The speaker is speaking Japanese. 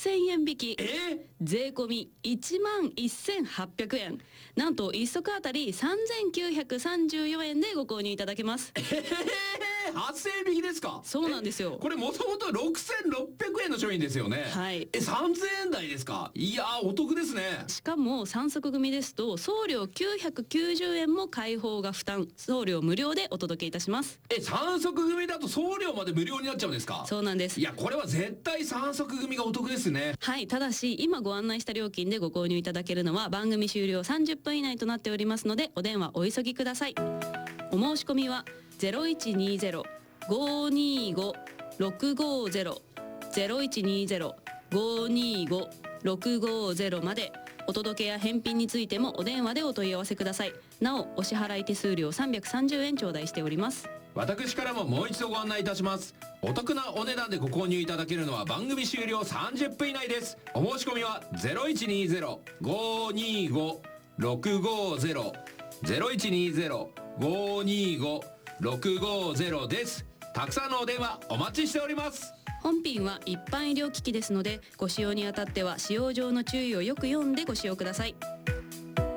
6000円引き、税込み11800円。なんと1足あたり3934円でご購入いただけます。 8000円引きですか？ そうなんですよ。 これもともと6600円の商品ですよね。 はい。 3000円台ですか？いやー、お得ですね。 しかも3足組ですと送料990円も開放が負担、送料無料でお届けいたします。 3足組だと送料まで無料になっちゃうんですか？ そうなんです。 いや、これは絶対3足組がお得ですね。 はい。ただし今ご案内した料金でご購入いただけるのは番組終了30分以内となっておりますので、お電話お急ぎください。お申し込みは0120-525-650 0120-525-650まで。お届けや返品についてもお電話でお問い合わせください。なおお支払い手数料330円頂戴しております。 私からももう一度ご案内いたします。お得なお値段でご購入いただけるのは番組終了30分以内です。お申し込みは0120-525-650 0120-525-650です。たくさんのお電話お待ちしております。 本品は一般医療機器ですので、ご使用にあたっては使用上の注意をよく読んでご使用ください。